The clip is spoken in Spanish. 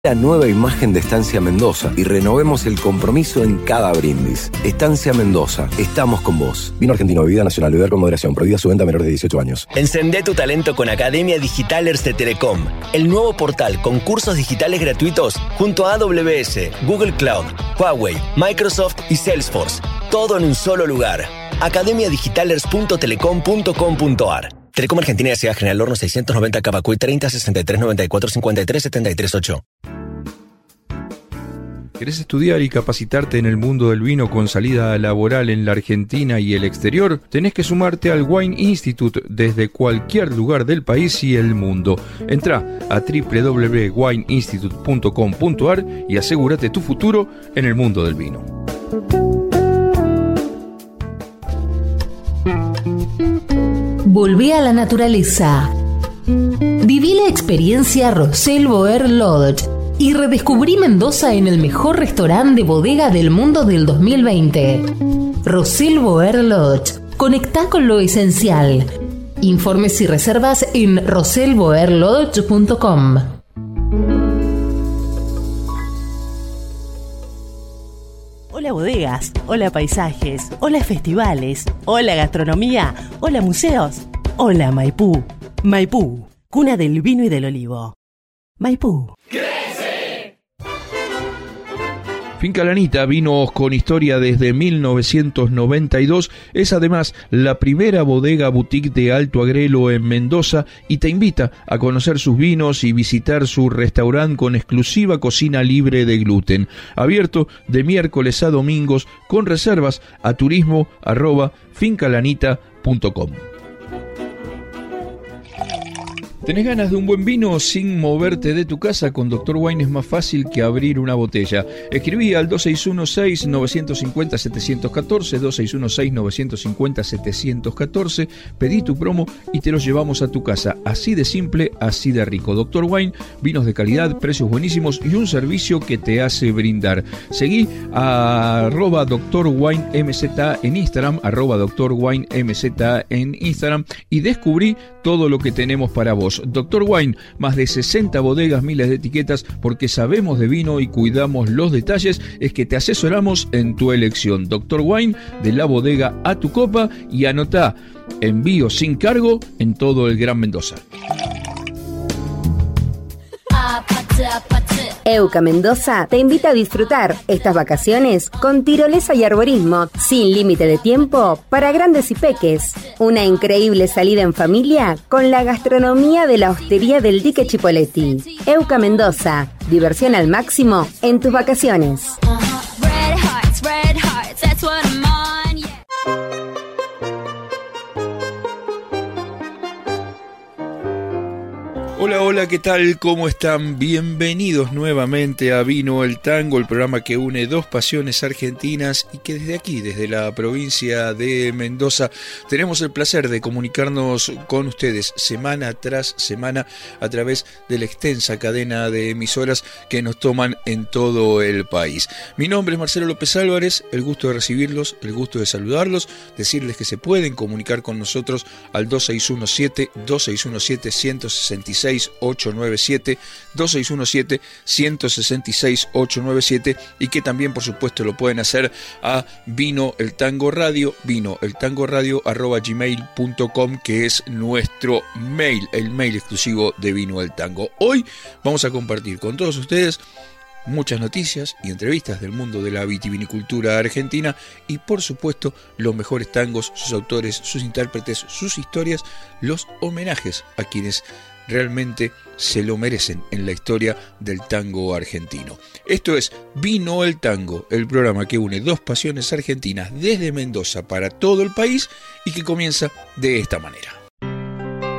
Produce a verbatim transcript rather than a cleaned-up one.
La nueva imagen de Estancia Mendoza y renovemos el compromiso en cada brindis. Estancia Mendoza, estamos con vos. Vino argentino, bebida nacional, beber con moderación, prohibida su venta a menores de dieciocho años. Encendé tu talento con Academia Digitalers de Telecom, el nuevo portal con cursos digitales gratuitos junto a A W S, Google Cloud, Huawei, Microsoft y Salesforce. Todo en un solo lugar. academia digitalers punto telecom punto com punto a r. Telecom Argentina S A General Horno seiscientos noventa Cavacuy treinta sesenta y tres noventa y cuatro cincuenta y tres setenta y tres ocho. ¿Querés estudiar y capacitarte en el mundo del vino con salida laboral en la Argentina y el exterior? Tenés que sumarte al Wine Institute desde cualquier lugar del país y el mundo. Entrá a doble u doble u doble u punto wine institute punto com punto a r y asegúrate tu futuro en el mundo del vino. Volví a la naturaleza. Viví la experiencia Rosell Boer Lodge y redescubrí Mendoza en el mejor restaurante de bodega del mundo del dos mil veinte. Rosell Boer Lodge. Conectá con lo esencial. Informes y reservas en rosell boer lodge punto com. Hola bodegas, hola paisajes, hola festivales, hola gastronomía, hola museos, hola Maipú. Maipú, cuna del vino y del olivo. Maipú. Finca Lanita, vinos con historia desde mil novecientos noventa y dos, es además la primera bodega boutique de Alto Agrelo en Mendoza y te invita a conocer sus vinos y visitar su restaurante con exclusiva cocina libre de gluten. Abierto de miércoles a domingos con reservas a turismo arroba fincalanita punto com. ¿Tenés ganas de un buen vino sin moverte de tu casa? Con Doctor Wine es más fácil que abrir una botella. Escribí al dos seis uno seis nueve cinco cero siete uno cuatro, dos seis uno seis nueve cinco cero siete uno cuatro, pedí tu promo y te los llevamos a tu casa. Así de simple, así de rico. Doctor Wine, vinos de calidad, precios buenísimos y un servicio que te hace brindar. Seguí a arroba Doctor Wine M Z en Instagram, arroba Doctor Wine M Z en Instagram y descubrí todo lo que tenemos para vos. Doctor Wine, más de sesenta bodegas, miles de etiquetas, porque sabemos de vino y cuidamos los detalles, es que te asesoramos en tu elección. Doctor Wine, de la bodega a tu copa, y anotá, envío sin cargo en todo el Gran Mendoza. Euca Mendoza te invita a disfrutar estas vacaciones con tirolesa y arborismo sin límite de tiempo para grandes y peques. Una increíble salida en familia con la gastronomía de la hostería del Dique Chipoleti. Euca Mendoza, diversión al máximo en tus vacaciones. Hola, hola, ¿qué tal? ¿Cómo están? Bienvenidos nuevamente a Vino el Tango, el programa que une dos pasiones argentinas y que desde aquí, desde la provincia de Mendoza, tenemos el placer de comunicarnos con ustedes semana tras semana a través de la extensa cadena de emisoras que nos toman en todo el país. Mi nombre es Marcelo López Álvarez, el gusto de recibirlos, el gusto de saludarlos, decirles que se pueden comunicar con nosotros al dos seis uno siete, dos seis uno siete, uno seis seis ocho nueve siete, dos seis uno siete, uno seis seis ocho nueve siete y que también por supuesto lo pueden hacer a Vino el Tango Radio, vino el tango radio arroba gmail punto com, que es nuestro mail, el mail exclusivo de Vino el Tango. Hoy vamos a compartir con todos ustedes muchas noticias y entrevistas del mundo de la vitivinicultura argentina y por supuesto los mejores tangos, sus autores, sus intérpretes, sus historias, los homenajes a quienes realmente se lo merecen en la historia del tango argentino. Esto es Vino el Tango, el programa que une dos pasiones argentinas desde Mendoza para todo el país y que comienza de esta manera.